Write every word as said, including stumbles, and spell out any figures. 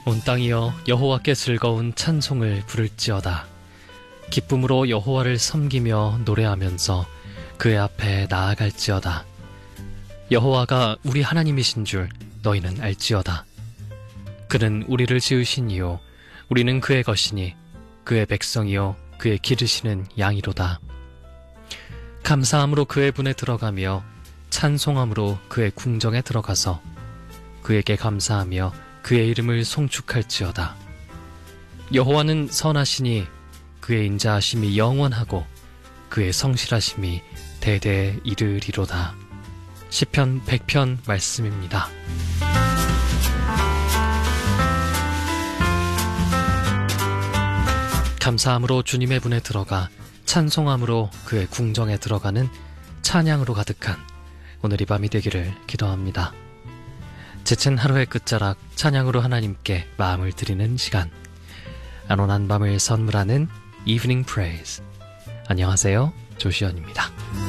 온 땅이여 여호와께 즐거운 찬송을 부를지어다. 기쁨으로 여호와를 섬기며 노래하면서 그의 앞에 나아갈지어다. 여호와가 우리 하나님이신 줄 너희는 알지어다. 그는 우리를 지으신 이요 우리는 그의 것이니 그의 백성이요 그의 기르시는 양이로다. 감사함으로 그의 분에 들어가며 찬송함으로 그의 궁정에 들어가서 그에게 감사하며 그의 이름을 송축할지어다. 여호와는 선하시니 그의 인자하심이 영원하고 그의 성실하심이 대대에 이르리로다. 시편 백 편 말씀입니다. 감사함으로 주님의 분에 들어가 찬송함으로 그의 궁정에 들어가는 찬양으로 가득한 오늘 이 밤이 되기를 기도합니다. 지친 하루의 끝자락 찬양으로 하나님께 마음을 드리는 시간, 안온한 밤을 선물하는 Evening Praise. 안녕하세요, 조시연입니다.